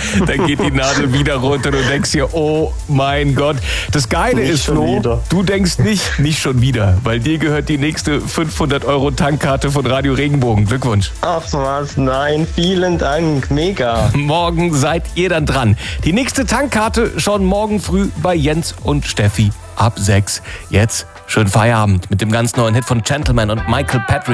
dann geht die Nadel wieder runter und du denkst dir, oh mein Gott. Das Geile ist, Flo, du denkst nicht schon wieder, weil dir gehört die nächste 500 € Tankkarte von Radio Regenbogen. Glückwunsch. Ach was, nein, vielen Dank, mega. Morgen seid ihr dann dran. Die nächste Tankkarte schon morgen früh bei Jens und Steffi ab 6. Jetzt schönen Feierabend mit dem ganz neuen Hit von Gentleman und Michael Patrick.